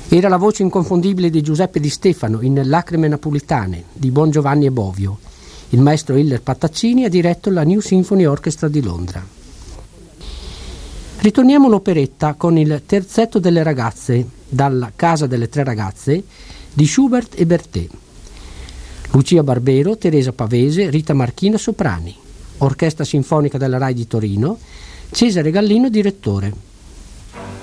Era la voce inconfondibile di Giuseppe Di Stefano in Lacrime napolitane di Buon Giovanni e Bovio. Il maestro Hiller Pattaccini ha diretto la New Symphony Orchestra di Londra. Ritorniamo all'operetta con il Terzetto delle ragazze, dalla Casa delle tre ragazze, di Schubert e Berthet. Lucia Barbero, Teresa Pavese, Rita Marchina soprani. Orchestra Sinfonica della RAI di Torino, Cesare Gallino direttore.